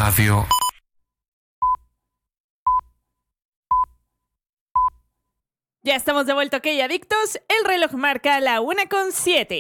Radio. Ya estamos de vuelta, ok, adictos. El reloj marca la 1:07.